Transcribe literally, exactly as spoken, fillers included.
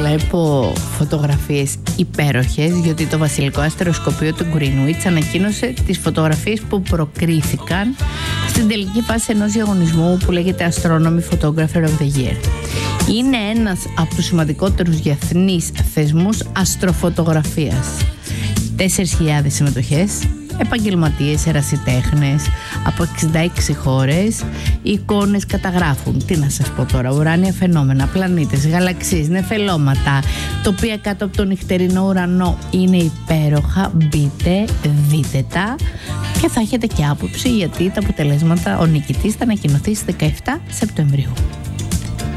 βλέπω φωτογραφίες υπέροχες, γιατί το βασιλικό αστεροσκοπείο του Greenwich ανακοίνωσε τις φωτογραφίες που προκρίθηκαν στην τελική φάση ενός διαγωνισμού που λέγεται Astronomy Photographer of the Year. Είναι ένας από τους σημαντικότερους διεθνείς θεσμούς αστροφωτογραφίας. τέσσερις χιλιάδες συμμετοχές, επαγγελματίες, ερασιτέχνες από εξήντα έξι χώρες. Οι εικόνες καταγράφουν, τι να σας πω τώρα, ουράνια φαινόμενα, πλανήτες, γαλαξίες, νεφελώματα, τα οποία κάτω από τον νυχτερινό ουρανό είναι υπέροχα. Μπείτε, δείτε τα και θα έχετε και άποψη, γιατί τα αποτελέσματα, ο νικητής θα ανακοινωθεί στις δεκαεφτά Σεπτεμβρίου.